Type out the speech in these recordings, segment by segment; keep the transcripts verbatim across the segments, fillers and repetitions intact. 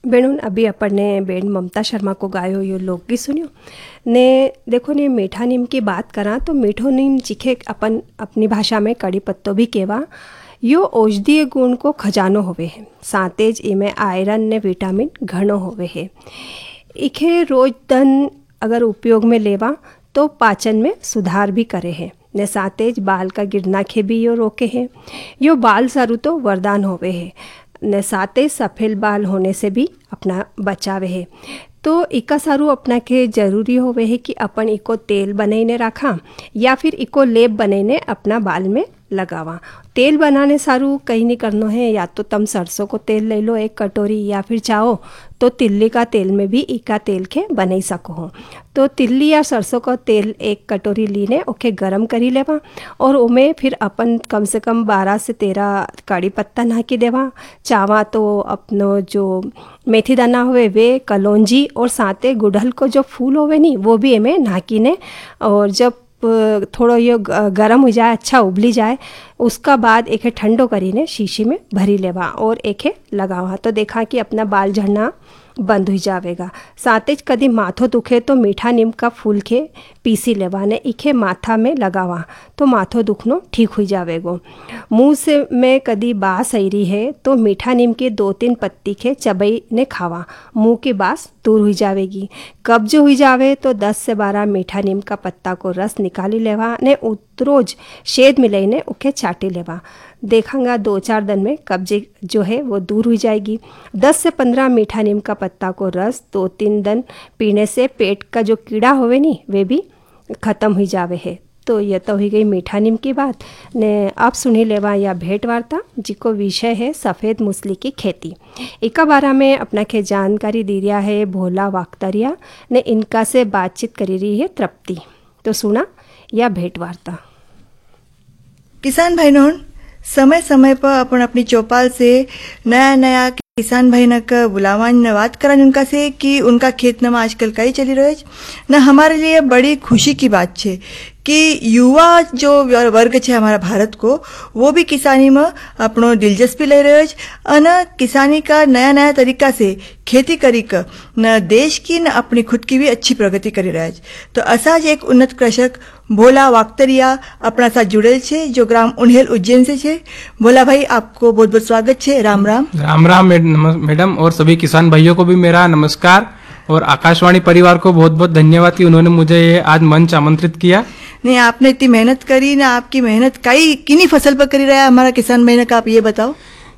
बेणुन अभी अपन ने बेन ममता शर्मा को गायो यो लोकगीत सुनियो ने। देखो ने मीठा नीम की बात करा तो मीठो नीम चिखे अपन अपनी भाषा में कड़ी पत्तो भी केवा। यो औषधीय गुण को खजानो होवे है, सातेज इमें आयरन ने विटामिन घणो होवे है। इखे रोज दन अगर उपयोग में लेवा तो पाचन में सुधार भी करे है ने सातेज बाल का गिरना खे भी यो रोके है। यो बाल सारू तो वरदान होवे है ने साते सफ़ेद बाल होने से भी अपना बचावे है। तो इका सारू अपना के जरूरी होवे है कि अपन इको तेल बनाईने रखा या फिर इको लेप बनाईने अपना बाल में लगावा। तेल बनाने सारू कहीं नहीं करना है, या तो तुम सरसों को तेल ले लो एक कटोरी, या फिर चाहो तो तिल्ली का तेल में भी इका तेल के बनाई सको हो। तो तिल्ली या सरसों का तेल एक कटोरी लीने ओके गरम करी लेवा और उमें फिर अपन कम से कम बारह से तेरह कड़ी पत्ता नाकी देवा। चावा तो अपनो जो मेथी दाना हुए वे, कलौंजी और साथे गुड़हल को जो फूल होवे नी वो भी एमें नाकी ने। और जब थोड़ा ये गरम हो जाए, अच्छा उबली जाए, उसका बाद एक ठंडो करीने शीशी में भरी लेवा और एक लगावा। तो देखा कि अपना बाल झड़ना बंद हो जावेगा। साथ कदी माथो दुखे तो मीठा नीम का फूल के पीसी लेवा ने इखे माथा में लगावा तो माथो दुखनो ठीक हो जावेगो। मुंह से में कदी बास आई रही है तो मीठा नीम के दो तीन पत्ती के चबई ने खावा, मुंह की बास दूर हो जावेगी। कब्ज हो जावे तो दस से बारह मीठा नीम का पत्ता को रस निकाली लेवा ने रोज शेद मिलाई ने उके चाटी लेवा। देखांगा दो चार दिन में कब्जे जो है वो दूर हो जाएगी। दस से पंद्रह मीठा नीम का पत्ता को रस दो तीन दिन पीने से पेट का जो कीड़ा होवे नी वे भी खत्म हो जावे है। तो यह तो हो गई मीठा नीम की बात ने। आप सुनी लेवा या भेंट वार्ता जिको विषय है सफ़ेद मूसली की खेती। इका बारा में अपना के जानकारी दी रिया है भोला वाक्तरिया ने, इनका से बातचीत करी रही है तृप्ति। तो सुना या भेंट वार्ता। किसान भाई समय समय पर अपन अपनी चौपाल से नया नया किसान भाई न का बुलावान न बात करा उनका से कि उनका खेत न आजकल कई चली रहे न। हमारे लिए बड़ी खुशी की बात है कि युवा जो वर्ग है हमारा भारत को वो भी किसानी में अपनो दिलचस्पी ले रहे हैं न। किसानी का नया नया तरीका से खेती करी कर न देश की न अपनी खुद की भी अच्छी प्रगति करी रहे। तो असाज एक उन्नत कृषक भोला वाक्तरिया अपना साथ जुड़ेल छे जो ग्राम उन्हेल उज्जैन से छे। भोला भाई आपको बहुत बहुत स्वागत छे। राम राम। राम राम मैडम और सभी किसान भाइयों को भी मेरा नमस्कार और आकाशवाणी परिवार को बहुत बहुत धन्यवाद कि उन्होंने मुझे ये आज मंच आमंत्रित किया। नहीं, आपने इतनी मेहनत करी ना, आपकी मेहनत कई किन्हीं फसल पर करी रहा है हमारा किसान मेहनत का, आप ये बताओ।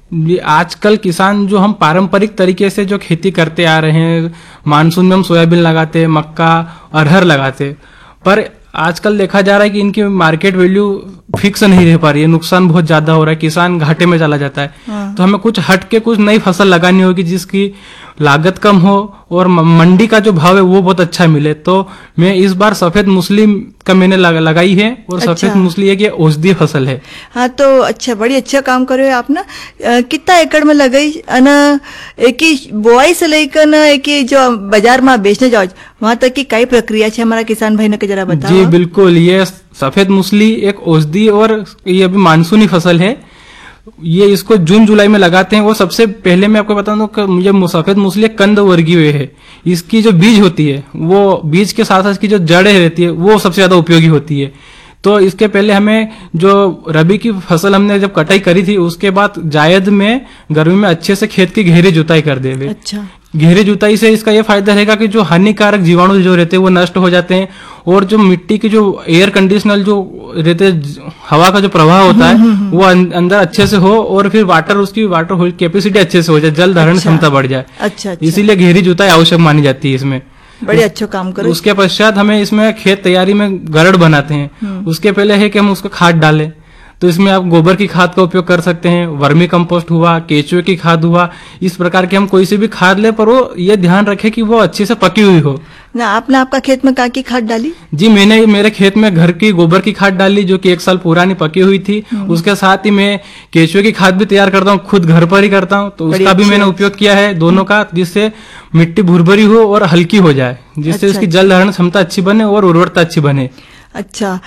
आजकल किसान जो हम पारंपरिक तरीके से जो खेती करते आ रहे हैं, मानसून में हम सोयाबीन लगाते, मक्का अरहर लगाते, पर आजकल देखा जा रहा है कि इनकी मार्केट वैल्यू फिक्स नहीं रह पा रही है, नुकसान बहुत ज्यादा हो रहा है, किसान घाटे में चला जाता है। हाँ। तो हमें कुछ हट के कुछ नई फसल लगानी होगी जिसकी लागत कम हो और मंडी का जो भाव है वो बहुत अच्छा मिले। तो मैं इस बार सफेद मूसली का मैंने लगाई है और अच्छा। सफेद मूसली एक ये औषधीय फसल है। हाँ, तो अच्छा, बड़ी अच्छा काम करे आप ना। कितना एकड़ में लगाई ना? एक ही बोआई से लेकर ना एक ही जो बाजार में बेचने जाओ वहां तक की कई प्रक्रिया है हमारा किसान भाई ने जरा बताओ। जी बिल्कुल, ये सफेद मूसली एक औषधि और ये अभी मानसूनी फसल है। ये इसको जून जुलाई में लगाते हैं। वो सबसे पहले मैं आपको बता दूं कि मुझे सफेद मूसली कंद वर्गीय है। इसकी जो बीज होती है वो बीज के साथ साथ इसकी जो जड़ें रहती है वो सबसे ज्यादा उपयोगी होती है। तो इसके पहले हमें जो रबी की फसल हमने जब कटाई करी थी उसके बाद जायद में गर्मी में अच्छे से खेत की गहरी जुताई कर देवे। अच्छा। गहरी जुताई से इसका ये फायदा रहेगा कि जो हानिकारक जीवाणु जो रहते हैं वो नष्ट हो जाते हैं और जो मिट्टी की जो एयर कंडीशनल जो रहते हवा का जो प्रवाह होता है वो अंदर अच्छे से हो और फिर वाटर उसकी वाटर होल्ड कैपेसिटी अच्छे से हो जाए, जल धारण क्षमता बढ़ जाए। अच्छा, अच्छा। इसीलिए गहरी जुताई आवश्यक मानी जाती है इसमें। बड़े अच्छा काम करो। उसके पश्चात हमें इसमें खेत तैयारी में गरड़ बनाते हैं। उसके पहले है कि हम उसको खाद डालें। तो इसमें आप गोबर की खाद का उपयोग कर सकते हैं, वर्मी कंपोस्ट हुआ, केचुए की खाद हुआ, इस प्रकार की हम कोई सी भी खाद ले पर वो ये ध्यान रखे कि वो अच्छे से पकी हुई हो ना। आपने आपका खेत में क्या की खाद डाली? जी मैंने मेरे खेत में घर की गोबर की खाद डाली जो कि एक साल पुरानी पकी हुई थी। उसके साथ ही मैं केचुए की खाद भी तैयार करता हूँ, खुद घर पर ही करता हूँ। तो उसका भी मैंने उपयोग किया है दोनों का, जिससे मिट्टी भुरभरी हो और हल्की हो जाए, जिससे उसकी जल धारण क्षमता अच्छी बने और उर्वरता अच्छी बने। अच्छा,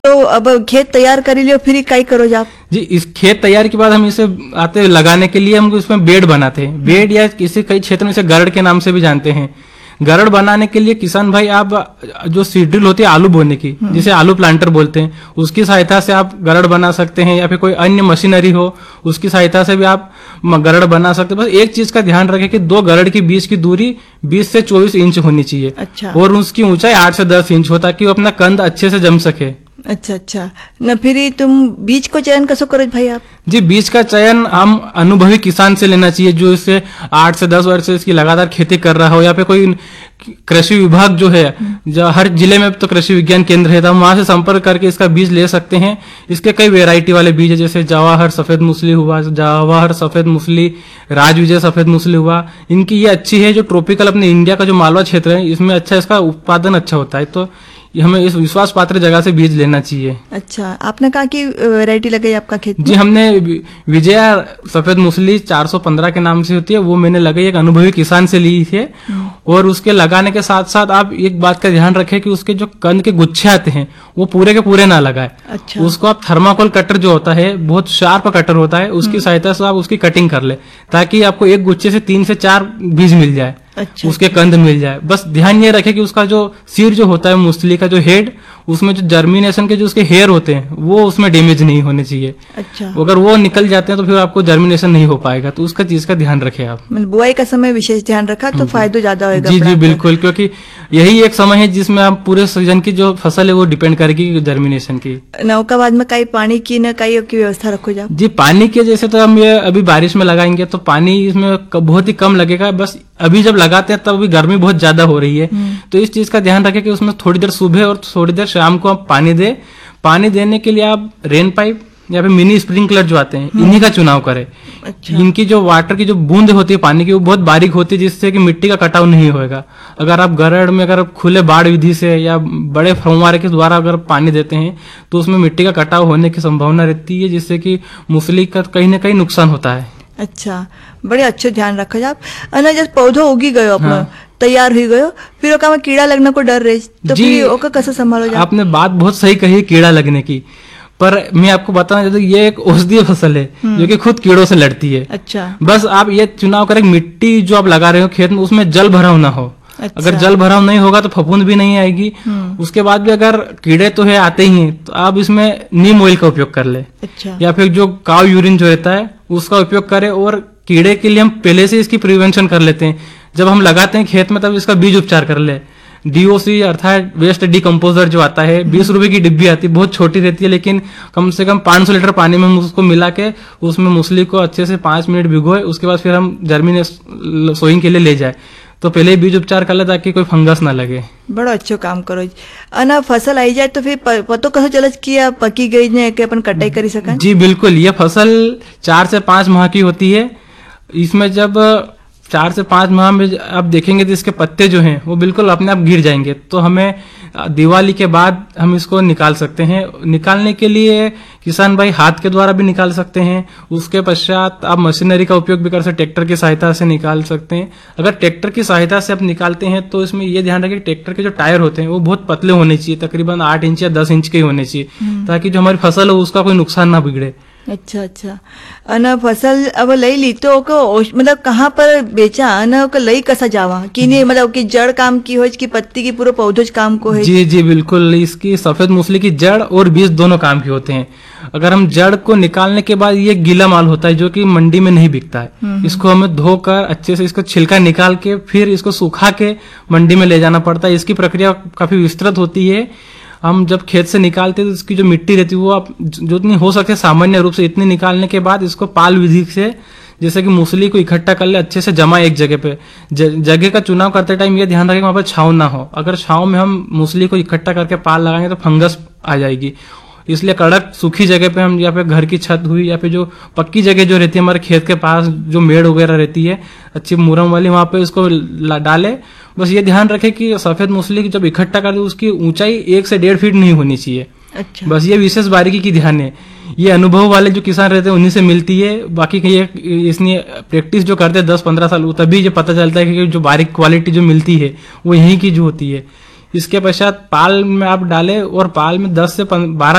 तो अब खेत तैयार कर लियो फिर कई करो आप? जी, इस खेत तैयार के बाद हम इसे आते हैं लगाने के लिए, हम इसमें बेड बनाते हैं। बेड या किसी कई क्षेत्र में इसे गरड़ के नाम से भी जानते हैं। गरड़ बनाने के लिए किसान भाई आप जो सीड्रिल होती है आलू बोने की, जिसे आलू प्लांटर बोलते हैं, उसकी सहायता से आप गरड़ बना सकते हैं, या फिर कोई अन्य मशीनरी हो उसकी सहायता से भी आप गरड़ बना सकते हैं। बस एक चीज का ध्यान रखें कि दो गरड़ के बीच की दूरी बीस से चौबीस इंच होनी चाहिए। अच्छा। और उसकी ऊंचाई आठ से दस इंच हो, ताकि वो अपना कंद अच्छे से जम सके। अच्छा अच्छा। न फिर तुम बीज को चयन कसो करो भाई आप? जी, बीज का चयन हम अनुभवी किसान से लेना चाहिए, जो इसे आठ से दस वर्ष से इसकी लगातार खेती कर रहा हो, या फिर कोई कृषि विभाग जो है, जो हर जिले में तो कृषि विज्ञान केंद्र है, तो हम वहां से संपर्क करके इसका बीज ले सकते हैं। इसके कई वेराइटी वाले बीज है, जैसे जवाहर सफेद मूसली हुआ, जवाहर सफेद मूसली, राज विजय सफेद मूसली हुआ। इनकी ये अच्छी है, जो ट्रॉपिकल अपने इंडिया का जो मालवा क्षेत्र है इसमें अच्छा इसका उत्पादन अच्छा होता है, तो हमें इस विश्वास पात्र जगह से बीज लेना चाहिए। अच्छा, आपने कहा कि वैरायटी लगाई आपका खेत में? जी, हमने विजया सफेद मूसली चार सौ पंद्रह के नाम से होती है, वो मैंने लगाई एक अनुभवी किसान से ली है। और उसके लगाने के साथ साथ आप एक बात का ध्यान रखें कि उसके जो कंद के गुच्छे आते हैं वो पूरे के पूरे ना लगाए। अच्छा। उसको आप थर्माकोल कटर जो होता है, बहुत शार्प कटर होता है, उसकी सहायता से आप उसकी कटिंग कर ले, ताकि आपको एक गुच्छे से तीन से चार बीज मिल जाए। अच्छा। उसके कंद मिल जाए। बस ध्यान ये रखे कि उसका जो सिर जो होता है मूसली का जो हेड, उसमें जो जर्मिनेशन के जो उसके हेयर होते हैं वो उसमें डैमेज नहीं होने चाहिए। अच्छा। अगर वो निकल जाते हैं तो फिर आपको जर्मिनेशन नहीं हो पाएगा, तो उसका चीज का ध्यान रखें आप। मतलब बुआई का समय विशेष ध्यान रखा तो फायदा ज्यादा होगा। जी जी बिल्कुल, क्योंकि यही एक समय है जिसमें आप पूरे सीजन की जो फसल है वो डिपेंड करेगी जर्मिनेशन की। नौका बाद में कई पानी की न कई की व्यवस्था रखो जाओ? जी, पानी के जैसे तो हम ये अभी बारिश में लगाएंगे तो पानी इसमें बहुत ही कम लगेगा। बस अभी जब लगाते हैं तब अभी गर्मी बहुत ज्यादा हो रही है, तो इस चीज का ध्यान रखें कि उसमें थोड़ी देर सुबह और थोड़ी देर शाम को आप पानी दे। पानी देने के लिए आप रेन पाइप या फिर मिनी स्प्रिंकलर जो आते हैं इन्हीं का चुनाव करें। अच्छा। इनकी जो वाटर की जो बूंद होती है पानी की वो बहुत बारीक होती है, जिससे कि मिट्टी का कटाव नहीं होएगा। अगर आप गरड़ में अगर खुले बाढ़ विधि से या बड़े फव्वारे के द्वारा अगर पानी देते हैं तो उसमें मिट्टी का कटाव होने की संभावना रहती है, जिससे कि मूसली का कहीं ना कहीं नुकसान होता है। अच्छा, बड़े अच्छे ध्यान रखो आप। अना जब पौधो उगी गयो अपना, हाँ। तैयार हुई गयो, फिर ओका में कीड़ा लगने को डर रही, तो फिर ओका कैसे संभालो जाए? आपने बात बहुत सही कही कीड़ा लगने की, पर मैं आपको बताना चाहता हूँ ये एक औषधीय फसल है जो कि खुद कीड़ों से लड़ती है। अच्छा। बस आप ये चुनाव करें मिट्टी जो आप लगा रहे हो खेत में उसमें जल भराव ना हो। अच्छा। अगर जल भराव नहीं होगा तो फफूंद भी नहीं आएगी। उसके बाद भी अगर कीड़े तो है आते ही हैं तो आप इसमें नीम ऑयल का उपयोग कर ले। अच्छा। या फिर जो काव यूरिन जो रहता है उसका उपयोग करें। और कीड़े के लिए हम पहले से इसकी प्रिवेंशन कर लेते हैं, जब हम लगाते हैं खेत में तब इसका बीज उपचार कर ले। डीओसी अर्थात वेस्ट डिकम्पोजर जो आता है, बीस रुपए की डिब्बी आती है, बहुत छोटी रहती है, लेकिन कम से कम पाँच सौ लीटर पानी में हम उसको मिला के उसमें मूसली को अच्छे से पांच मिनट भिगोए, उसके बाद फिर हम जर्मिनेशन सोइंग के लिए ले जाए। तो पहले ही बीज उपचार कर ले ताकि कोई फंगस ना लगे। बड़ा अच्छा काम करो। अना फसल आई जाए तो फिर पतो कसो चलत कि पकी गई ने कि अपन कटाई करी सकन? जी बिल्कुल, ये फसल चार से पांच माह की होती है। इसमें जब चार से पांच माह में आप देखेंगे तो इसके पत्ते जो हैं वो बिल्कुल अपने आप गिर जाएंगे, तो हमें दिवाली के बाद हम इसको निकाल सकते हैं। निकालने के लिए किसान भाई हाथ के द्वारा भी निकाल सकते हैं, उसके पश्चात आप मशीनरी का उपयोग भी कर सकते, ट्रैक्टर की सहायता से निकाल सकते हैं। अगर ट्रैक्टर की सहायता से आप निकालते हैं तो इसमें ये ध्यान रखें ट्रैक्टर के जो टायर होते हैं वो बहुत पतले होने चाहिए, तकरीबन आठ इंच या दस इंच के ही होने चाहिए, ताकि जो हमारी फसल हो उसका कोई नुकसान ना बिगड़े। अच्छा अच्छा। अना फसल अब लई ली तो ओको मतलब कहाँ पर बेचा, अना ओको लई कसा जावा कि नहीं, मतलब कि जड़ काम की हो कि पत्ती की पूरा पौधोज काम को है? जी जी बिल्कुल, इसकी सफेद मूसली की जड़ और बीज दोनों काम के होते हैं। अगर हम जड़ को निकालने के बाद ये गीला माल होता है जो कि मंडी में नहीं बिकता है, इसको हमें धोकर अच्छे से इसको छिलका निकाल के फिर इसको सुखा के मंडी में ले जाना पड़ता है। इसकी प्रक्रिया काफी विस्तृत होती है। हम जब खेत से निकालते हैं तो इसकी जो मिट्टी रहती है वो आप जो इतनी हो सके सामान्य रूप से इतनी निकालने के बाद इसको पाल विधि से जैसे कि मूसली को इकट्ठा कर ले, अच्छे से जमा एक जगह पे। जगह का चुनाव करते टाइम ये ध्यान रखें वहां पर छांव ना हो। अगर छांव में हम मूसली को इकट्ठा करके पाल लगाएंगे तो फंगस आ जाएगी, इसलिए कड़क सूखी जगह पे हम या फिर घर की छत हुई या फिर जो पक्की जगह जो रहती है हमारे खेत के पास जो मेड़ वगैरह रहती है अच्छी मुरम वाली, वहां पे इसको डाले। बस ये ध्यान रखें कि सफेद मूसली की जब इकट्ठा कर दे उसकी ऊंचाई एक से डेढ़ फीट नहीं होनी चाहिए। अच्छा। बस ये विशेष बारीकी की ध्यान है, ये अनुभव वाले जो किसान रहते हैं उन्हीं से मिलती है। बाकी ये इसने प्रैक्टिस जो करते हैं दस पंद्रह साल तभी ये पता चलता है कि जो बारीक क्वालिटी जो मिलती है वो यहीं की जो होती है। इसके पश्चात पाल में आप डालें और पाल में दस से बारह